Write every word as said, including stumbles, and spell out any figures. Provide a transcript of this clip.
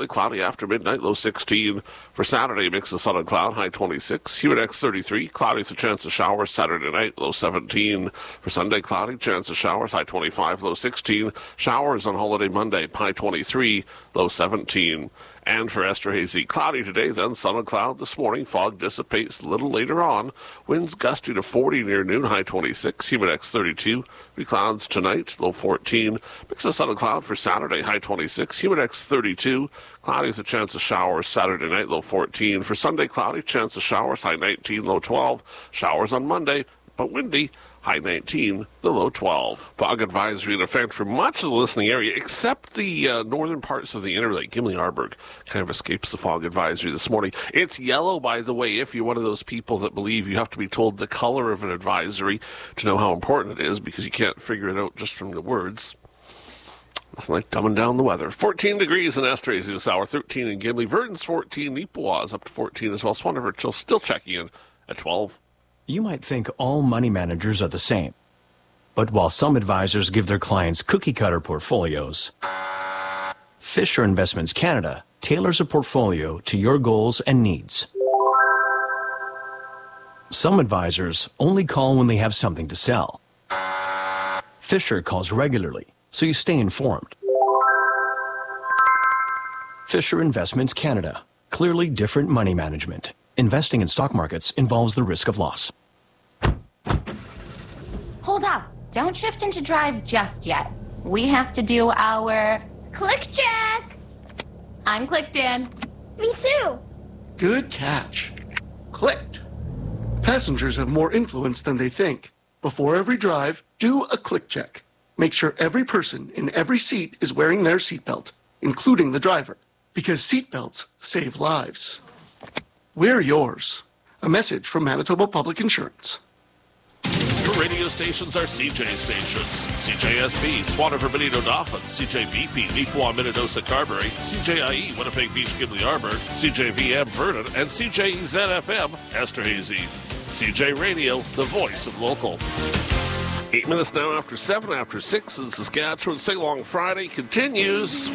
partly cloudy after midnight, low sixteen. For Saturday, mix of sun and cloud, high twenty-six. Humid X thirty-three, cloudy with a chance of showers Saturday night, low seventeen. For Sunday, cloudy, chance of showers, high twenty-five, low sixteen. Showers on holiday Monday, high twenty-three, low seventeen. And for Esterhazy, cloudy today, then sun and cloud this morning. Fog dissipates a little later on. Winds gusty to forty near noon, high twenty-six. Humid X thirty-two. Be clouds tonight, low fourteen. Mix of sun and cloud for Saturday, high twenty-six. Humid X thirty-two. Cloudy with a chance of showers Saturday night, low fourteen. For Sunday, cloudy, chance of showers, high nineteen, low twelve. Showers on Monday, but windy. High nineteen, the low twelve. Fog advisory in effect for much of the listening area, except the uh, northern parts of the Interlake. Gimli Arberg kind of escapes the fog advisory this morning. It's yellow, by the way, if you're one of those people that believe you have to be told the color of an advisory to know how important it is, because you can't figure it out just from the words. Nothing like dumbing down the weather. fourteen degrees in Esterhazy this hour, thirteen in Gimli. Verdon's fourteen, Neepawa up to fourteen as well. Swanage still checking in at twelve. You might think all money managers are the same. But while some advisors give their clients cookie-cutter portfolios, Fisher Investments Canada tailors a portfolio to your goals and needs. Some advisors only call when they have something to sell. Fisher calls regularly, so you stay informed. Fisher Investments Canada. Clearly different money management. Investing in stock markets involves the risk of loss. Hold up. Don't shift into drive just yet. We have to do our... Click check! I'm clicked in. Me too. Good catch. Clicked. Passengers have more influence than they think. Before every drive, do a click check. Make sure every person in every seat is wearing their seatbelt, including the driver, because seatbelts save lives. Wear yours. A message from Manitoba Public Insurance. Your radio stations are C J stations. C J S B, Swanage, Benito, Dauphin. C J B P, Neepawa, Minnedosa, Carberry. C J I E, Winnipeg Beach, Gimli Arberg. C J V M, Vernon. And C J E Z F M, Esterhazy. C J Radio, the voice of local. Eight minutes now after seven, after six in Saskatchewan. Sing Along Friday continues.